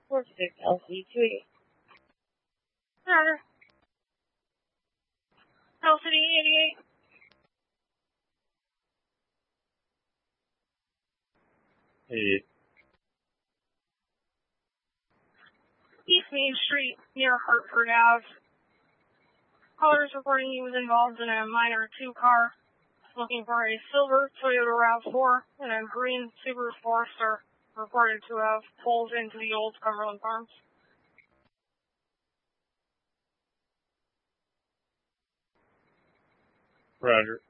46 LC28. Roger. LCD 88. East Main Street, near Hartford Ave. Callers reporting he was involved in a minor 2-car, looking for a silver Toyota RAV4 and a green Subaru Forester, reported to have pulled into the old Cumberland Farms. Roger.